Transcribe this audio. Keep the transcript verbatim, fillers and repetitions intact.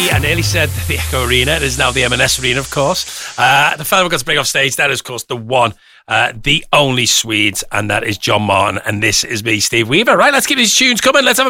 I nearly said the Echo Arena. It is now the M and S Arena, of course. Uh, the fellow we've got to bring off stage, that is, of course, the one, uh, the only Swede, and that is John Martin. And this is me, Steve Weaver. Right, let's keep these tunes coming. Let's have a